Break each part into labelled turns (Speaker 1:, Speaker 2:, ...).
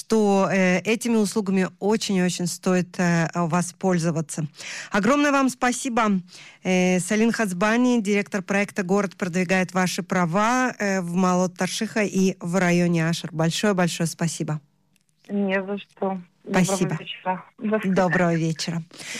Speaker 1: что этими услугами очень-очень стоит воспользоваться. Огромное вам спасибо. Салин Хацбани, директор проекта «Город продвигает ваши права» в Малот-Таршиха и в районе Ашер. Большое-большое спасибо.
Speaker 2: Не за что.
Speaker 1: Спасибо. Доброго вечера.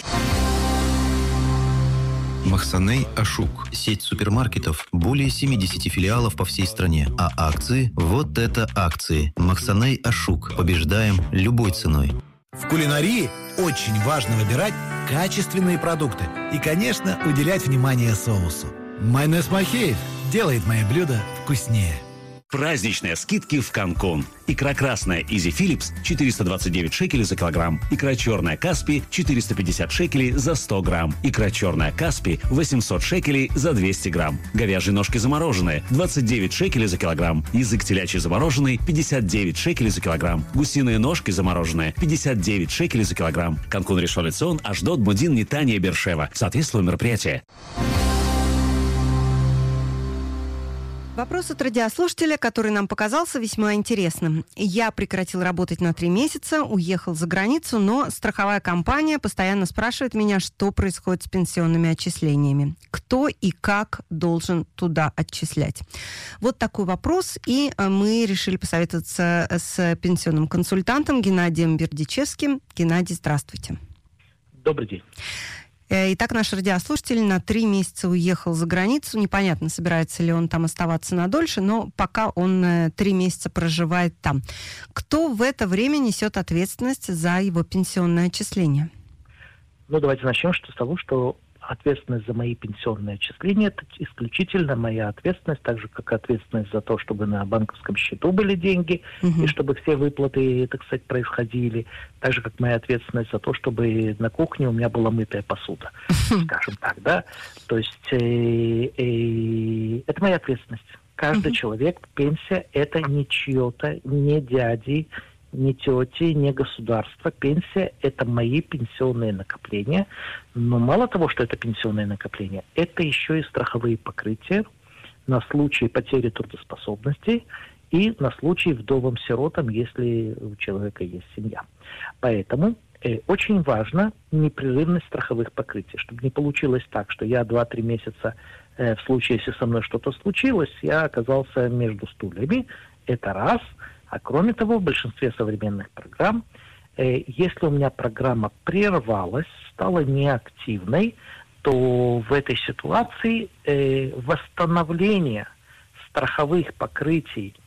Speaker 3: Махсаней Ашук. Сеть супермаркетов. Более 70 филиалов по всей стране. А акции? Вот это акции. Махсаней Ашук. Побеждаем любой ценой.
Speaker 4: В кулинарии очень важно выбирать качественные продукты. И, конечно, уделять внимание соусу. Майонез Махеев делает мои блюда вкуснее.
Speaker 5: Праздничные скидки в Канкун. Икра красная Изи Филлипс 429 шекелей за килограмм. Икра черная Каспи 450 шекелей за 100 грамм. Икра черная Каспи 800 шекелей за 200 грамм. Говяжьи ножки замороженные 29 шекелей за килограмм. Язык телячий замороженный 59 шекелей за килограмм. Гусиные ножки замороженные 59 шекелей за килограмм. Канкун Ришон Лецион, Ашдод, Мудин, Нетания, Бершева. Соответствует мероприятие.
Speaker 1: Вопрос от радиослушателя, который нам показался весьма интересным. Я прекратил работать на 3 месяца, уехал за границу, но страховая компания постоянно спрашивает меня, что происходит с пенсионными отчислениями. Кто и как должен туда отчислять? Вот такой вопрос, и мы решили посоветоваться с пенсионным консультантом Геннадием Бердичевским. Геннадий, здравствуйте.
Speaker 6: Добрый день.
Speaker 1: Итак, наш радиослушатель на 3 месяца уехал за границу. Непонятно, собирается ли он там оставаться надольше, но пока он 3 месяца проживает там. Кто в это время несет ответственность за его пенсионное отчисление?
Speaker 6: Ну, давайте начнем с того, что ответственность за мои пенсионные отчисления – это исключительно моя ответственность, так же, как ответственность за то, чтобы на банковском счету были деньги, и чтобы все выплаты, так сказать, происходили, так же, как моя ответственность за то, чтобы на кухне у меня была мытая посуда, скажем так, да. То есть это моя ответственность. Каждый человек, пенсия – это не чье-то, не дяди, не тети, не государство. Пенсия – это мои пенсионные накопления. Но мало того, что это пенсионные накопления, это еще и страховые покрытия на случай потери трудоспособности и на случай вдовам-сиротам, если у человека есть семья. Поэтому очень важна непрерывность страховых покрытий, чтобы не получилось так, что я 2-3 месяца, в случае, если со мной что-то случилось, я оказался между стульями. Это раз. А кроме того, в большинстве современных программ, если у меня программа прервалась, стала неактивной, то в этой ситуации восстановление страховых покрытий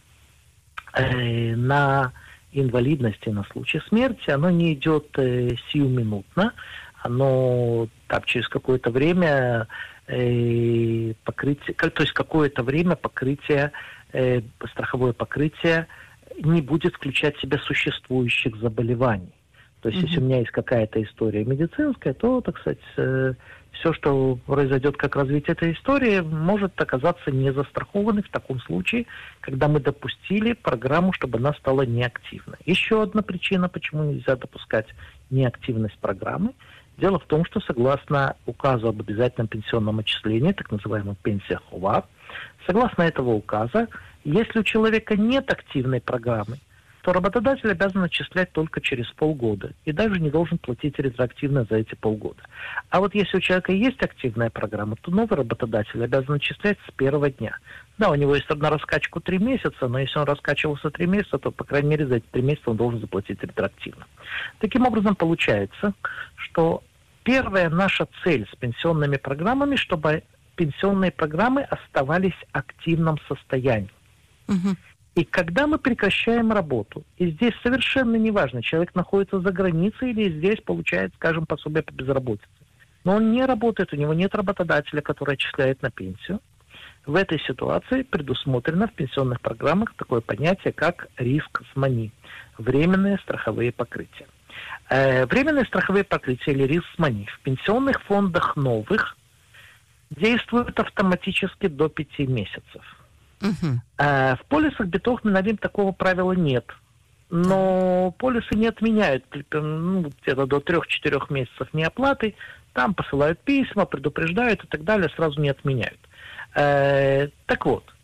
Speaker 6: на инвалидность и на случай смерти, оно не идет сиюминутно, оно там через какое-то время покрытие, то есть какое-то время покрытие, страховое покрытие не будет включать в себя существующих заболеваний. То есть, если у меня есть какая-то история медицинская, то, так сказать, все, что произойдет как развитие этой истории, может оказаться не застрахованной в таком случае, когда мы допустили программу, чтобы она стала неактивной. Еще одна причина, почему нельзя допускать неактивность программы. Дело в том, что согласно указу об обязательном пенсионном отчислении, так называемой пенсия ХОВА, согласно этого указа, если у человека нет активной программы, то работодатель обязан отчислять только через полгода и даже не должен платить ретроактивно за эти полгода. А вот если у человека есть активная программа, то новый работодатель обязан отчислять с первого дня. Да, у него есть на раскачку 3 месяца, но если он раскачивался 3 месяца, то, по крайней мере, за эти 3 месяца он должен заплатить ретроактивно. Таким образом, получается, что первая наша цель с пенсионными программами, чтобы пенсионные программы оставались в активном состоянии. И когда мы прекращаем работу, и здесь совершенно неважно, человек находится за границей или здесь получает, скажем, пособие по безработице, но он не работает, у него нет работодателя, который отчисляет на пенсию, в этой ситуации предусмотрено в пенсионных программах такое понятие, как риск СМАНИ, временные страховые покрытия. Временные страховые покрытия или риск СМАНИ в пенсионных фондах новых действуют автоматически до 5 месяцев. В полисах Битох Миналим такого правила нет. Но полисы не отменяют где-то до 3-4 месяцев неоплаты. Там посылают письма, предупреждают и так далее, сразу не отменяют. Так вот,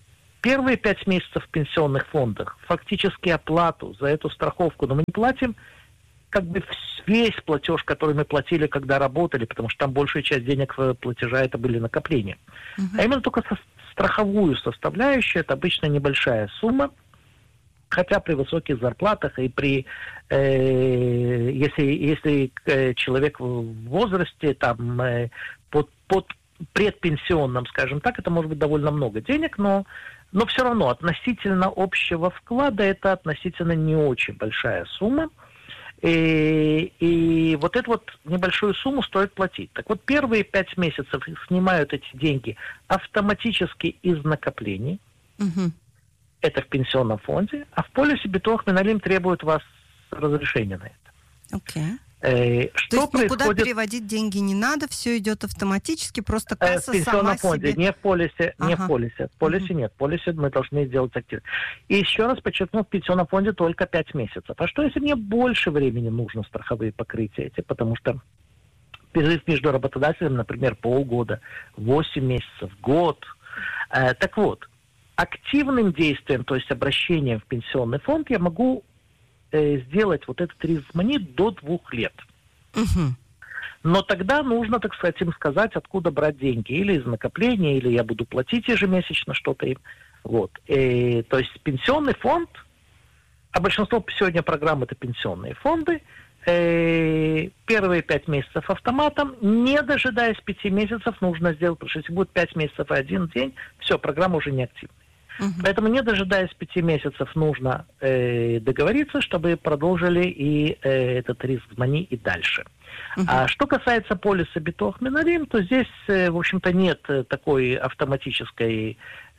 Speaker 6: первые 5 месяцев в пенсионных фондах фактически оплату за эту страховку, но мы не платим как бы весь платеж, который мы платили, когда работали, потому что там большая часть денег платежа это были накопления. А именно только страховую составляющую, это обычно небольшая сумма, хотя при высоких зарплатах и при, если человек в возрасте, там, под предпенсионном, скажем так, это может быть довольно много денег, но все равно относительно общего вклада это относительно не очень большая сумма. И вот эту вот небольшую сумму стоит платить. Так вот, первые 5 месяцев снимают эти деньги автоматически из накоплений. Это в пенсионном фонде. А в полисе Битуах Миналим требует вас разрешения на это.
Speaker 1: Окей.
Speaker 6: Что
Speaker 1: То есть
Speaker 6: происходит...
Speaker 1: никуда переводить деньги не надо, все идет автоматически, просто касса
Speaker 6: в пенсионном
Speaker 1: сама
Speaker 6: фонде,
Speaker 1: себе...
Speaker 6: не в полисе, не в полисе. В полисе нет, в полисе мы должны сделать активно. И еще раз подчеркну, в пенсионном фонде только 5 месяцев. А что, если мне больше времени нужно страховые покрытия эти? Потому что перерыв между работодателем, например, полгода, 8 месяцев, год. Так вот, активным действием, то есть обращением в пенсионный фонд, я могу сделать вот этот риск money до 2 лет. Но тогда нужно, так сказать, им сказать, откуда брать деньги. Или из накопления, или я буду платить ежемесячно что-то им. Вот. То есть пенсионный фонд, а большинство сегодня программ это пенсионные фонды, первые 5 месяцев автоматом, не дожидаясь 5 месяцев, нужно сделать, потому что если будет 5 месяцев и 1 день, все, программа уже не активна. Поэтому, не дожидаясь 5 месяцев, нужно договориться, чтобы продолжили и этот риск money и дальше. А что касается полиса Битуах Миналим, то здесь, в общем-то, нет такой автоматической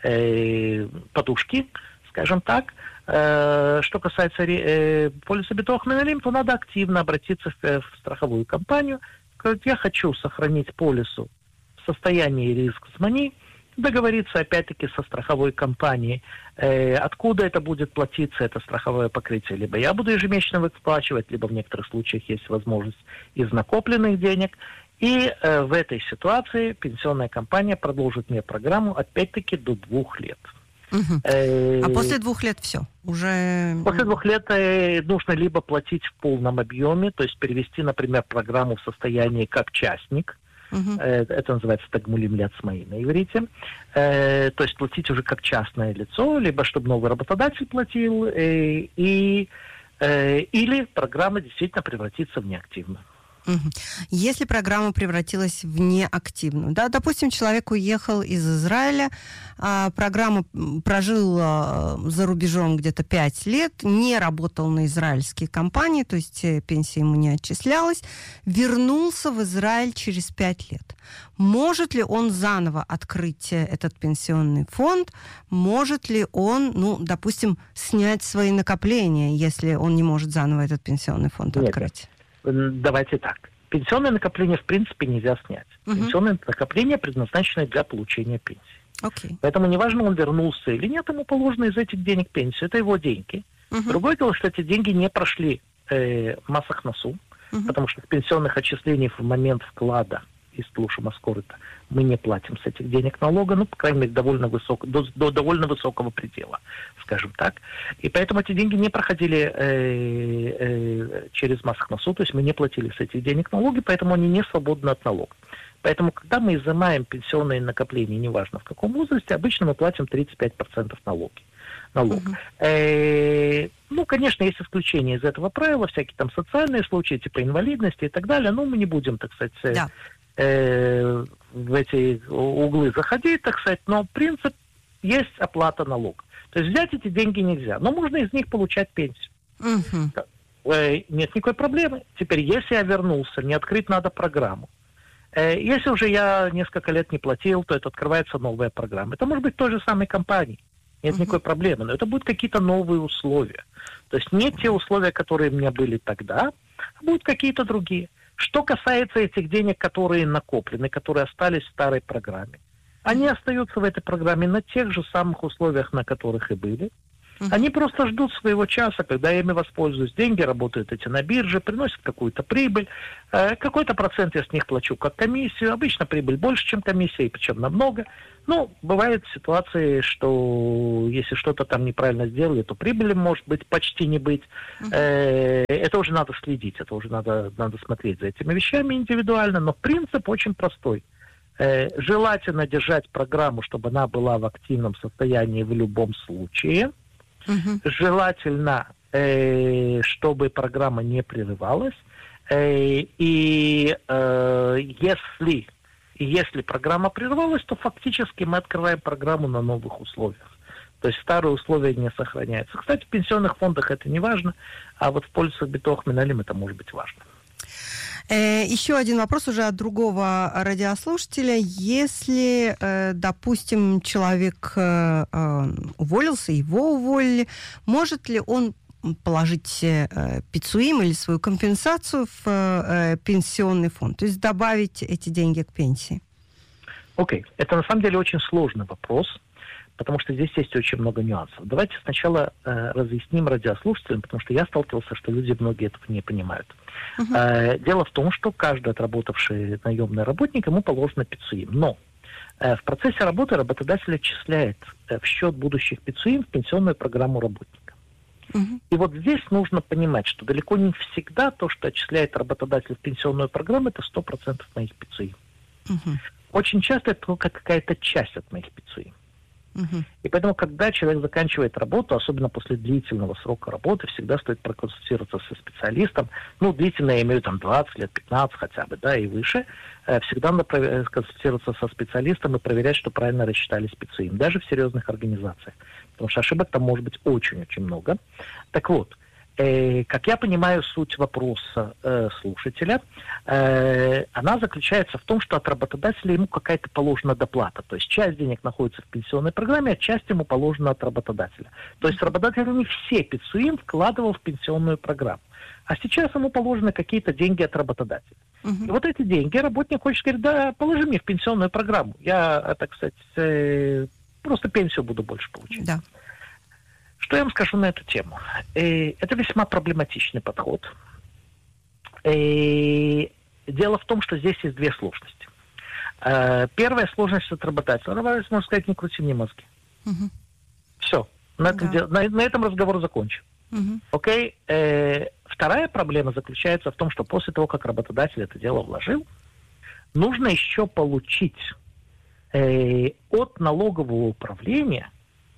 Speaker 6: подушки, скажем так. Что касается полиса Битуах Миналим, то надо активно обратиться в страховую компанию, сказать, я хочу сохранить полису в состоянии риск money, договориться опять-таки со страховой компанией, откуда это будет платиться, это страховое покрытие. Либо я буду ежемесячно выплачивать, либо в некоторых случаях есть возможность из накопленных денег. И в этой ситуации пенсионная компания продолжит мне программу опять-таки до 2 лет.
Speaker 1: А после 2 лет все? Уже...
Speaker 6: После 2 лет нужно либо платить в полном объеме, то есть перевести, например, программу в состоянии как частник. Это называется тагмулим ляцмаи на иврите. То есть платить уже как частное лицо, либо чтобы новый работодатель платил, или программа действительно превратится в неактивную.
Speaker 1: Если программа превратилась в неактивную, да, допустим, человек уехал из Израиля, программа прожил за рубежом где-то 5 лет, не работал на израильские компании, то есть пенсия ему не отчислялась, вернулся в Израиль через 5 лет. Может ли он заново открыть этот пенсионный фонд? Может ли он, допустим, снять свои накопления, если он не может заново этот пенсионный фонд открыть?
Speaker 6: Давайте так. Пенсионное накопление в принципе нельзя снять. Пенсионное накопление предназначено для получения пенсии. Поэтому неважно, он вернулся или нет, ему положено из этих денег пенсию. Это его деньги. Другое дело, что эти деньги не прошли массах носу, потому что с пенсионных отчислений в момент вклада из Тлуша Маскорита мы не платим с этих денег налога, по крайней мере, до довольно высокого предела, скажем так. И поэтому эти деньги не проходили через массах носу, то есть мы не платили с этих денег налоги, поэтому они не свободны от налога. Поэтому, когда мы изымаем пенсионные накопления, неважно в каком возрасте, обычно мы платим 35% налог. Конечно, есть исключения из этого правила, всякие там социальные случаи, типа инвалидности и так далее, но мы не будем, так сказать, в эти углы заходить, так сказать, но принцип есть оплата налога. То есть взять эти деньги нельзя, но можно из них получать пенсию. Нет никакой проблемы. Теперь, если я вернулся, мне открыть надо программу. Если уже я несколько лет не платил, то это открывается новая программа. Это может быть той же самой компании. Нет никакой проблемы, но это будут какие-то новые условия. То есть не те условия, которые у меня были тогда, а будут какие-то другие. Что касается этих денег, которые накоплены, которые остались в старой программе, они остаются в этой программе на тех же самых условиях, на которых и были. Они просто ждут своего часа, когда я ими воспользуюсь. Деньги работают эти на бирже, приносят какую-то прибыль. Какой-то процент я с них плачу как комиссию. Обычно прибыль больше, чем комиссия, и причем намного. Ну, бывают ситуации, что если что-то там неправильно сделали, то прибыли может быть почти не быть. Это уже надо следить, это уже надо смотреть за этими вещами индивидуально. Но принцип очень простой. Желательно держать программу, чтобы она была в активном состоянии в любом случае. Желательно, чтобы программа не прерывалась. И если программа прервалась, то фактически мы открываем программу на новых условиях. То есть старые условия не сохраняются. Кстати, в пенсионных фондах это не важно, а вот в полисах Битох Миналим это может быть важно.
Speaker 1: Еще один вопрос уже от другого радиослушателя. Если, допустим, человек уволился, его уволили, может ли он положить пицуим или свою компенсацию в пенсионный фонд, то есть добавить эти деньги к пенсии?
Speaker 6: Окей. Это на самом деле очень сложный вопрос, потому что здесь есть очень много нюансов. Давайте сначала разъясним радиослушателям, потому что я сталкивался, что люди многие этого не понимают. Дело в том, что каждый отработавший наемный работник, ему положено пицуим. Но в процессе работы работодатель отчисляет в счет будущих пицуим в пенсионную программу работника. И вот здесь нужно понимать, что далеко не всегда то, что отчисляет работодатель в пенсионную программу, это 100% моих пицуим. Очень часто это только какая-то часть от моих пицуим. И поэтому, когда человек заканчивает работу, особенно после длительного срока работы, всегда стоит проконсультироваться со специалистом. Ну, длительно я имею там 20 лет, 15 хотя бы, да, и выше. Всегда надо консультироваться со специалистом и проверять, что правильно рассчитали специалисты, даже в серьезных организациях. Потому что ошибок там может быть очень-очень много. Так вот, как я понимаю суть вопроса слушателя, она заключается в том, что от работодателя ему какая-то положена доплата. То есть часть денег находится в пенсионной программе, а часть ему положена от работодателя. То есть работодатель не все пицуим вкладывал в пенсионную программу. А сейчас ему положены какие-то деньги от работодателя. И вот эти деньги работник хочет сказать, да, положи мне в пенсионную программу. Я, так сказать, просто пенсию буду больше получать.
Speaker 1: Да.
Speaker 6: Что я вам скажу на эту тему? Это весьма проблематичный подход. Дело в том, что здесь есть две сложности. Первая сложность от работодателя. Можно сказать, не крути мне мозги. Все. На этом разговор закончен. Окей? Вторая проблема заключается в том, что после того, как работодатель это дело вложил, нужно еще получить от налогового управления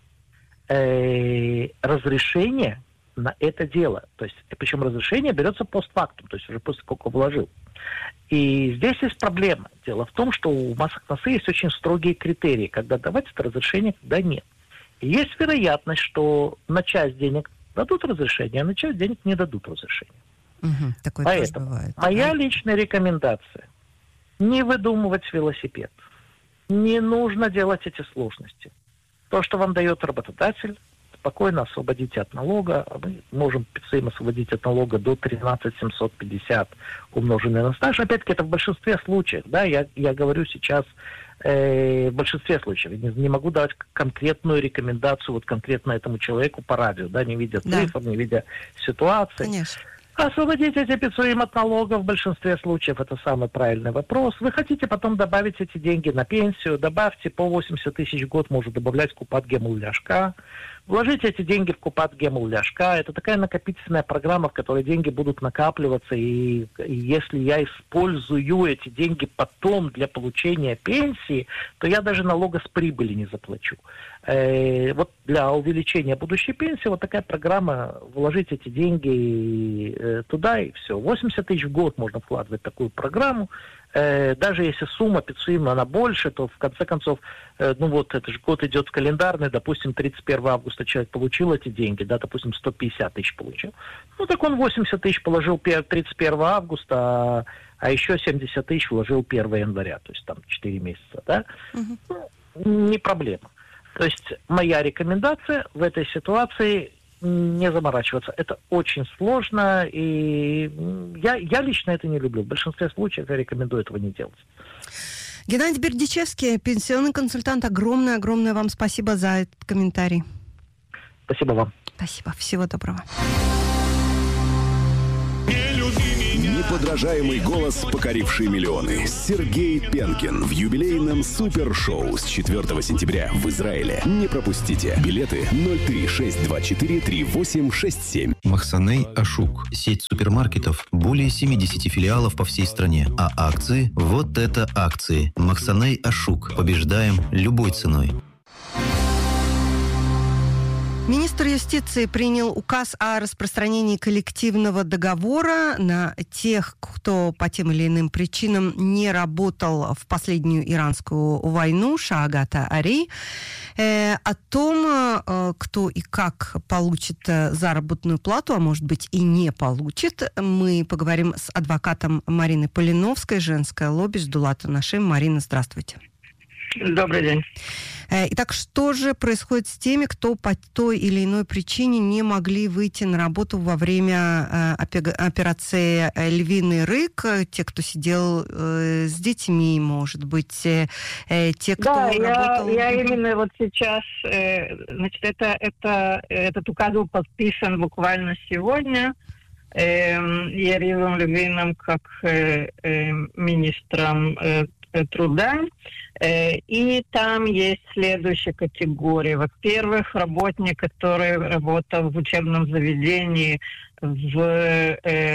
Speaker 6: разрешение на это дело. То есть, причем разрешение берется постфактум, то есть уже после того, как вложил. И здесь есть проблема. Дело в том, что у Масахнасы есть очень строгие критерии, когда давать это разрешение, когда нет. И есть вероятность, что на часть денег дадут разрешение, а на часть денег не дадут разрешение.
Speaker 1: Такое
Speaker 6: Поэтому
Speaker 1: тоже бывает.
Speaker 6: моя личная рекомендация – не выдумывать велосипед. Не нужно делать эти сложности. То, что вам дает работодатель, спокойно освободите от налога. Мы можем пицуим освободить от налога до 13 750 умноженное на стаж. Опять-таки, это в большинстве случаев. Да, я говорю сейчас в большинстве случаев. Я не могу дать конкретную рекомендацию вот конкретно этому человеку по радио, да, не видя цифр, не видя ситуации.
Speaker 1: Конечно.
Speaker 6: Освободить эти пицуим от налога в большинстве случаев – это самый правильный вопрос. Вы хотите потом добавить эти деньги на пенсию, добавьте по 80 тысяч в год, можно добавлять в Купат Гемул Ляшка. Вложите эти деньги в Купат Гемул Ляшка. Это такая накопительная программа, в которой деньги будут накапливаться. И если я использую эти деньги потом для получения пенсии, то я даже налога с прибыли не заплачу. Вот для увеличения будущей пенсии вот такая программа, вложить эти деньги туда и все. 80 тысяч в год можно вкладывать в такую программу. Даже если сумма пицуима, она больше, то в конце концов, это же год идет календарный, допустим, 31 августа человек получил эти деньги, да, допустим, 150 тысяч получил. Ну, так он 80 тысяч положил 31 августа, а еще 70 тысяч вложил 1 января, то есть там 4 месяца, да. Не проблема. То есть моя рекомендация в этой ситуации не заморачиваться. Это очень сложно, и я лично это не люблю. В большинстве случаев я рекомендую этого не делать.
Speaker 1: Геннадий Бердичевский, пенсионный консультант. Огромное вам спасибо за этот комментарий.
Speaker 6: Спасибо вам.
Speaker 1: Спасибо. Всего доброго.
Speaker 7: Неподражаемый голос, покоривший миллионы. Сергей Пенкин в юбилейном супершоу с 4 сентября в Израиле. Не пропустите. Билеты 036243867.
Speaker 3: Махсаней Ашук. Сеть супермаркетов. Более 70 филиалов по всей стране. А акции? Вот это акции. Махсаней Ашук. Побеждаем любой ценой.
Speaker 1: Министр юстиции принял указ о распространении коллективного договора на тех, кто по тем или иным причинам не работал в последнюю иранскую войну, Шаагата Ари. О том, кто и как получит заработную плату, а может быть и не получит, мы поговорим с адвокатом Мариной Полиновской, женское лобби Ждулата Нашим. Марина, здравствуйте.
Speaker 2: Добрый день.
Speaker 1: Итак, что же происходит с теми, кто по той или иной причине не могли выйти на работу во время операции «Львиный рык», те, кто сидел с детьми, может быть, те, кто работал...
Speaker 2: Я именно вот сейчас, значит, этот указ был подписан буквально сегодня Яривом Львиным как министром труда. И там есть следующие категории. Во-первых, работник, который работал в учебном заведении в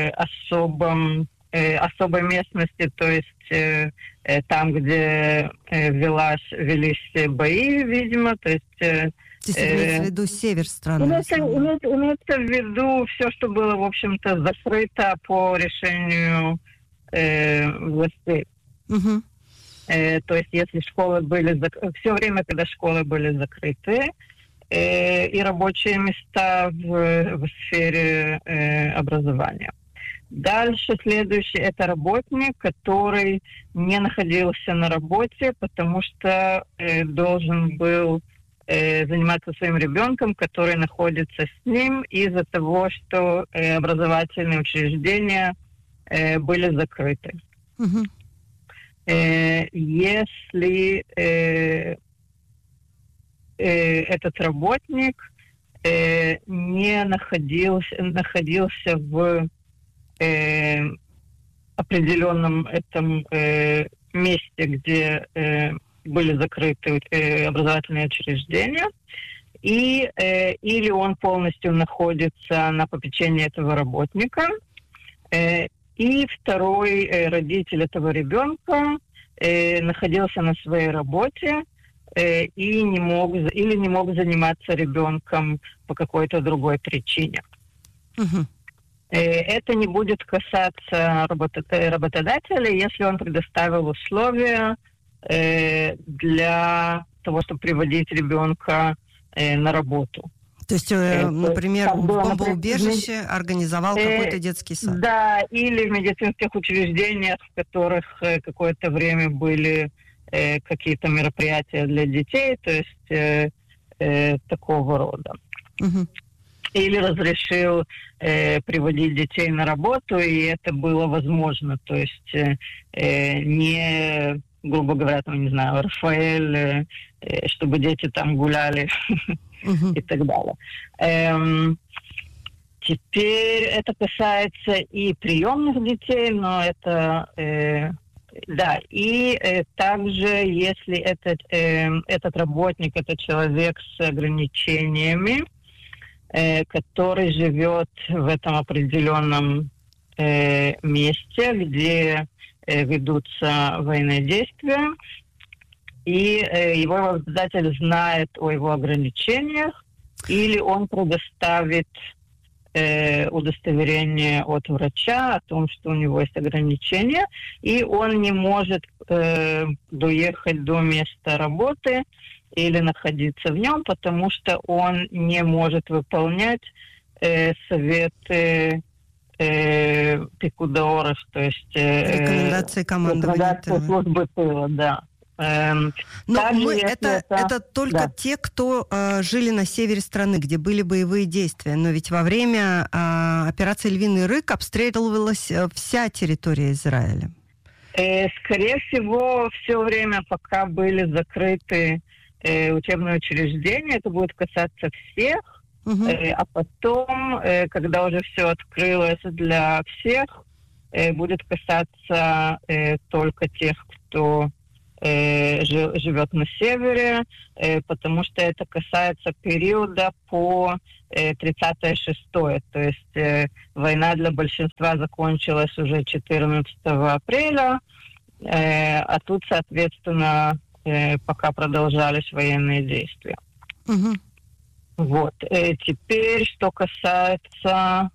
Speaker 2: особой местности, то есть там, где велись бои, видимо, то есть...
Speaker 1: Здесь имеется в виду север страны.
Speaker 2: Имеется в виду все, что было, в общем-то, закрыто по решению властей.
Speaker 1: Угу.
Speaker 2: То есть, если школы были все время, когда школы были закрыты, и рабочие места в сфере образования. Дальше следующий – это работник, который не находился на работе, потому что должен был заниматься своим ребенком, который находится с ним из-за того, что образовательные учреждения были закрыты.
Speaker 1: Угу.
Speaker 2: Если этот работник не находился в определенном этом месте, где были закрыты образовательные учреждения, или он полностью находится на попечении этого работника, и второй родитель этого ребенка находился на своей работе и не мог заниматься ребенком по какой-то другой причине.
Speaker 1: Угу.
Speaker 2: Это не будет касаться работодателя, если он предоставил условия для того, чтобы приводить ребенка на работу.
Speaker 1: То есть, например, в бомбоубежище организовал какой-то детский сад.
Speaker 2: Да, или в медицинских учреждениях, в которых какое-то время были какие-то мероприятия для детей, то есть такого рода.
Speaker 1: Угу.
Speaker 2: Или разрешил приводить детей на работу, и это было возможно. То есть не, грубо говоря, там, не знаю, Рафаэль, чтобы дети там гуляли. И так далее. Теперь это касается и приемных детей, но это... да, и также, если этот работник, это человек с ограничениями, который живет в этом определенном месте, где ведутся военные действия, и его работодатель знает о его ограничениях, или он предоставит удостоверение от врача о том, что у него есть ограничения, и он не может доехать до места работы или находиться в нем, потому что он не может выполнять советы пикудаоров, то есть
Speaker 1: рекомендации командования
Speaker 2: службы тыла, да.
Speaker 1: Но это только те, кто жили на севере страны, где были боевые действия. Но ведь во время операции «Львиный рык» обстреливалась вся территория Израиля.
Speaker 2: Скорее всего, все время, пока были закрыты учебные учреждения, это будет касаться всех. А потом, когда уже все открылось для всех, будет касаться только тех, кто живет на севере, потому что это касается периода по 30-6. То есть война для большинства закончилась уже 14 апреля, а тут, соответственно, пока продолжались военные действия. Вот. Теперь, что касается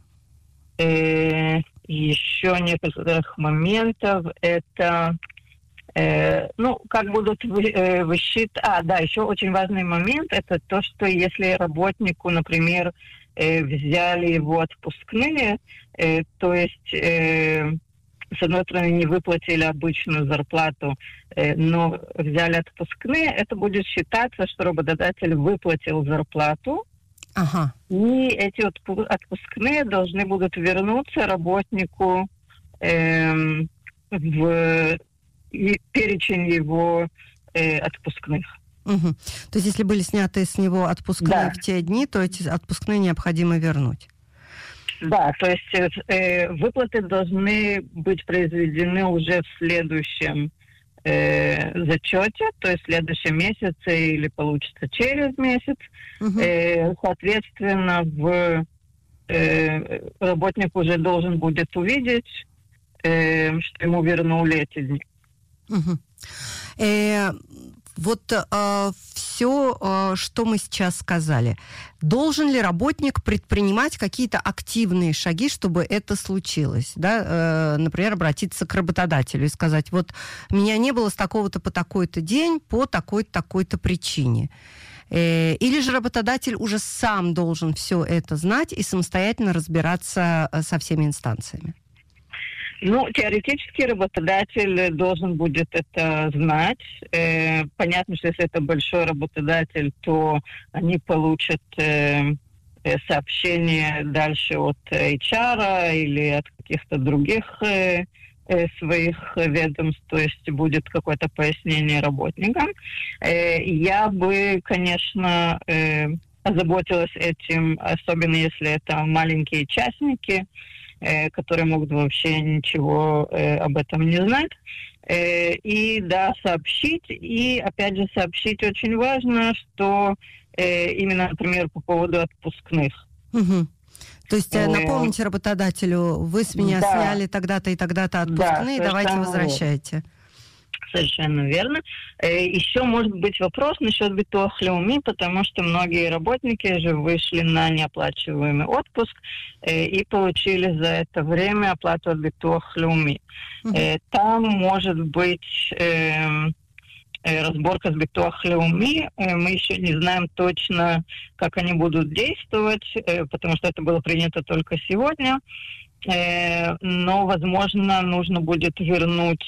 Speaker 2: еще некоторых моментов, это как будут высчитывать... Да, еще очень важный момент, это то, что если работнику, например, взяли его отпускные, то есть, с одной стороны, не выплатили обычную зарплату, но взяли отпускные, это будет считаться, что работодатель выплатил зарплату, и эти отпускные должны будут вернуться работнику в перечень его отпускных.
Speaker 1: То есть, если были сняты с него отпускные в те дни, то эти отпускные необходимо вернуть.
Speaker 2: Да, то есть выплаты должны быть произведены уже в следующем зачете, то есть в следующем месяце или получится через месяц. Соответственно, работник уже должен будет увидеть, что ему вернули эти дни.
Speaker 1: Все, что мы сейчас сказали, должен ли работник предпринимать какие-то активные шаги, чтобы это случилось? Да? Например, обратиться к работодателю и сказать, вот меня не было с такого-то по такой-то день по такой-то, такой-то причине. Или же работодатель уже сам должен все это знать и самостоятельно разбираться со всеми инстанциями?
Speaker 2: Теоретически работодатель должен будет это знать. Понятно, что если это большой работодатель, то они получат сообщение дальше от HR или от каких-то других своих ведомств, то есть будет какое-то пояснение работникам. Я бы, конечно, озаботилась этим, особенно если это маленькие частники, которые могут вообще ничего об этом не знать. И сообщить. И, опять же, сообщить очень важно, что именно, например, по поводу отпускных.
Speaker 1: То есть напомните работодателю, вы с меня сняли тогда-то и тогда-то отпускные, давайте возвращайте.
Speaker 2: Совершенно верно. Еще может быть вопрос насчет Битуах Леуми, потому что многие работники же вышли на неоплачиваемый отпуск и получили за это время оплату от Битуах Леуми. Там может быть разборка с Битуах Леуми. Мы еще не знаем точно, как они будут действовать, потому что это было принято только сегодня. Но, возможно, нужно будет вернуть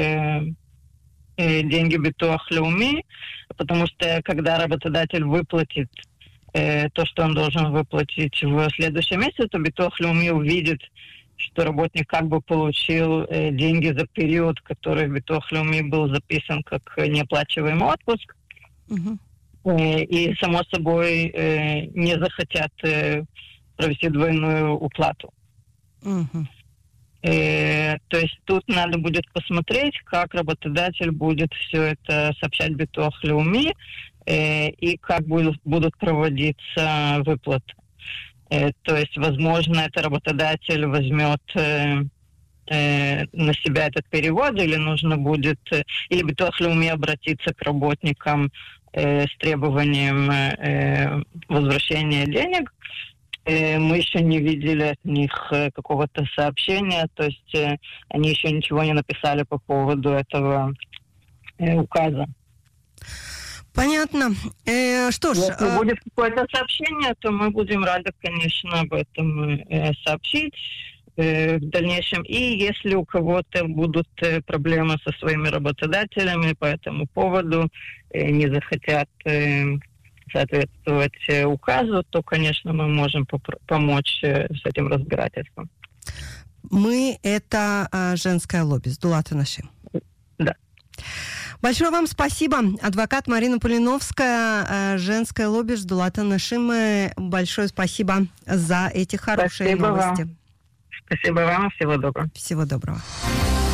Speaker 2: деньги Битуах Леуми, потому что когда работодатель выплатит то, что он должен выплатить в следующем месяце, то Битуах Леуми увидит, что работник как бы получил деньги за период, который в Битуах Леуми был записан как неоплачиваемый отпуск. И, само собой, не захотят провести двойную уплату. То есть тут надо будет посмотреть, как работодатель будет все это сообщать Битуах Леуми и как будут проводиться выплаты. То есть, возможно, это работодатель возьмет на себя этот перевод, или нужно будет, или Битуах Леуми обратиться к работникам с требованием возвращения денег. Мы еще не видели от них какого-то сообщения, то есть они еще ничего не написали по поводу этого указа.
Speaker 1: Понятно. Что ж...
Speaker 2: Если будет какое-то сообщение, то мы будем рады, конечно, об этом сообщить в дальнейшем. И если у кого-то будут проблемы со своими работодателями по этому поводу, не захотят соответствовать указу, то, конечно, мы можем помочь с этим разбирательством.
Speaker 1: Мы — это женское лобби, Сдулат Анашим.
Speaker 2: Да.
Speaker 1: Большое вам спасибо. Адвокат Марина Полиновская, женское лобби Ждулата Нашимы. Большое спасибо за эти хорошие новости.
Speaker 2: Спасибо вам. Всего доброго.
Speaker 1: Всего доброго.